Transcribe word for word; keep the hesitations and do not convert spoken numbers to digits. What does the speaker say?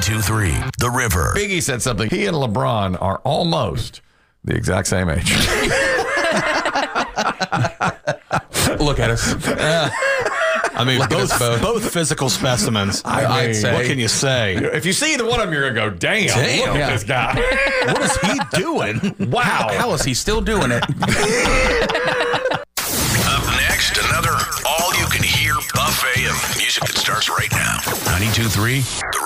ninety-two three, The River. Biggie said something. He and LeBron are almost the exact same age. Look at us. Uh, I mean, both, both. both physical specimens. I I'd mean, say. What can you say? If you see either one of them, you're going to go, damn, Damn. look at Yeah. this guy. What is he doing? Wow. How, how is he still doing it? Up next, another all-you-can-hear buffet of music that starts right now. ninety-two three, The